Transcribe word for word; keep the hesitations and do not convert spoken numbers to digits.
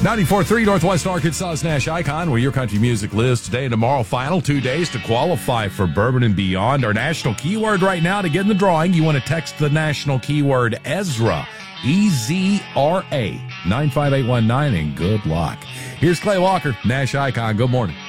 ninety-four point three Northwest Arkansas's Nash Icon, where your country music lives today and tomorrow. Final two days to qualify for Bourbon and Beyond. Our national keyword right now to get in the drawing, you want to text the national keyword Ezra, E Z R A, nine five eight one nine, and good luck. Here's Clay Walker, Nash Icon. Good morning.